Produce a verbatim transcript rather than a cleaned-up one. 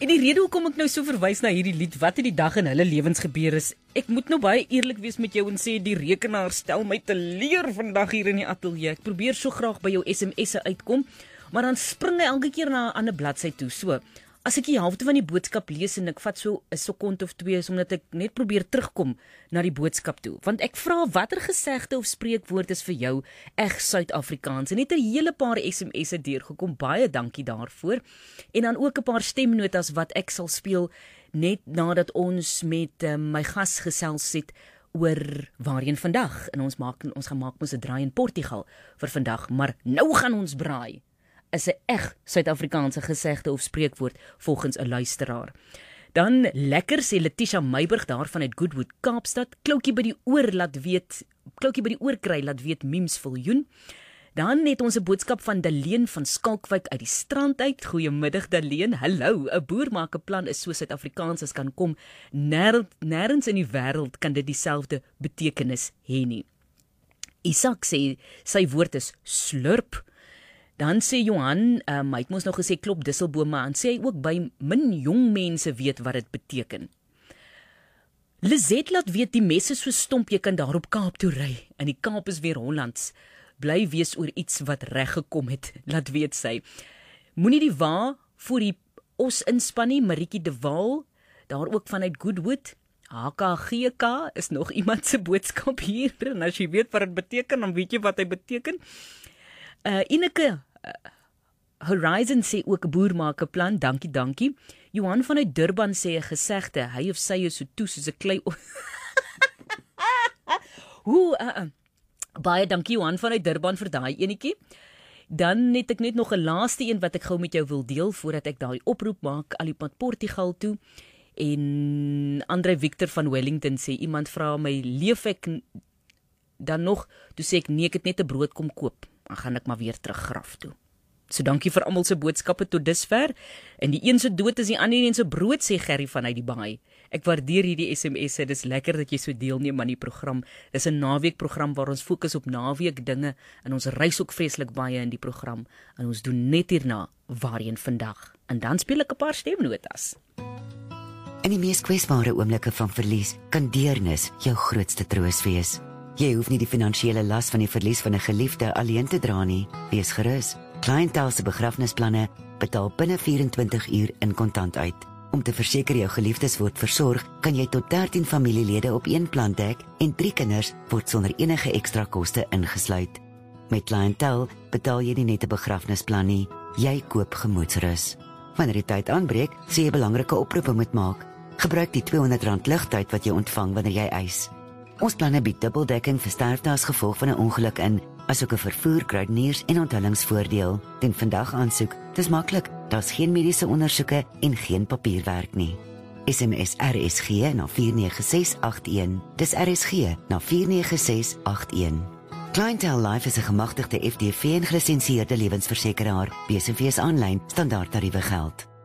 En die rede hoekom ek nou so verwys na hierdie lied, wat het die dag in hulle lewens gebeur is, ek moet nou baie eerlik wees met jou en sê, die rekenaar stel my te leer vandag hier in die ateljee. Ek probeer so graag by jou S M S'e uitkom, maar dan spring hy elke keer na 'n ander bladsy toe. So, as ek die helfte van die boodskap lees en ek vat so 'n sekond of twee, is omdat ek net probeer terugkom na die boodskap toe. Want ek vra watter gesegde of spreekwoord is vir jou eg Suid-Afrikaans. En net 'n hele paar S M S'e deurgekom. Baie dankie daarvoor. En dan ook 'n paar stemnotas wat ek sal speel net nadat ons met um, my gas gesels het oor waarheen vandag. En ons maak ons gaan maak mos 'n draai in Portugal vir vandag, maar nou gaan ons braai. Is 'n eg Suid-Afrikaanse gesegde of spreekwoord volgens 'n luisteraar. Dan lekker sê Letitia Meiburg daarvan uit Goodwood, Kaapstad, kloukie by die oor laat weet, kloukie by die oor kry laat weet memes viljoen. Dan het ons 'n boodskap van Daleen van Skalkwyk uit die strand uit. Goeiemiddag Daleen. Hallo, 'n boer maak 'n plan is so Suid-Afrikaans as kan kom. Nêrens nêrens in die wêreld kan dit dieselfde betekenis hê nie. Isak sê sy woord is slurp. Dan sê Johan, um, hy het mos nou gesê klop disselbome aan, sê hy ook by min jong mense weet wat dit beteken. Lizet laat weet die messe so stomp, jy kan daar op Kaap toe ry. En die Kaap is weer Hollands. Bly wees oor iets wat reg gekom het, laat weet sy. Moenie die wa voor die os inspan nie, Maritjie de Waal, daar ook vanuit Goodwood. H K G K is nog iemand se boodskap hier, en as jy weet wat dit beteken, dan weet jy wat hy beteken. Uh, Ineke uh, Horizon sê ook 'n boer maak 'n plan, dankie, dankie. Johan vanuit Durban sê 'n gesegde, hy of sy is so toe soos 'n klei. Hoe, uh, uh. Baie dankie Johan vanuit Durban vir daai enetjie. Dan het ek net nog 'n laaste een wat ek gou met jou wil deel, voordat ek daai oproep maak, al die pad Portugal toe. En Andre Victor van Wellington sê, iemand vra my, leef ek dan nog? Toe sê ek, nee, ek het net 'n brood kom koop. Dan gaan ek maar weer terug graf toe. So dankie vir almal se boodskappe tot dusver. En die een se dood is die ander een se brood, sê Gerry vanuit die baai. Ek waardeer hierdie S M S'e, dis lekker dat jy so deelneem aan die program. Dis 'n naweekprogram waar ons fokus op naweek dinge en ons reis ook vreeslik baie in die program. En ons doen net hierna waarheen vandag. En dan speel ek 'n paar stemnotas. In die mees kwesbare oomblikke van verlies kan deernis jou grootste troos wees. Jy hoef nie die finansiële las van die verlies van 'n geliefde alleen te dra nie. Wees gerus. Clientele se begrafnisplanne betaal binne vyf-en-twintig uur in kontant uit. Om te verseker jou geliefdes word versorg, kan jy tot dertien familielede op een plan dek en drie kinders word sonder enige ekstra koste ingesluit. Met Clientele betaal jy nie net 'n begrafnisplan nie, jy koop gemoedsrus. Wanneer die tyd aanbreek, sê jy belangrike oproepe moet maak. Gebruik die tweehonderd rand ligtyd wat jy ontvang wanneer jy eis. Ons planne bied dubbeldekking vir sterfte as gevolg van 'n ongeluk in, asook 'n vervoer, kruideniers en onthullingsvoordeel. Doen vandag aansoek. Dis maklik. Daar's geen mediese ondersoeke en geen papierwerk nie. S M S R S G na vier nege ses agt een. Dis R S G na vier nege ses agt een. Clientele Life is 'n gemagtigde F D V en gelisensieerde lewensversekeraar. B S V is aanlyn, standaard tariewe geld.